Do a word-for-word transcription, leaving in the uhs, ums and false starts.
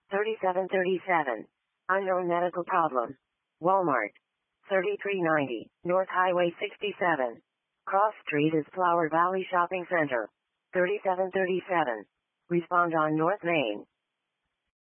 thirty-seven thirty-seven. Unknown medical problem. Walmart. thirty-three ninety, North Highway sixty-seven. Cross Street is Flower Valley Shopping Center. thirty-seven thirty-seven. Respond on North Main.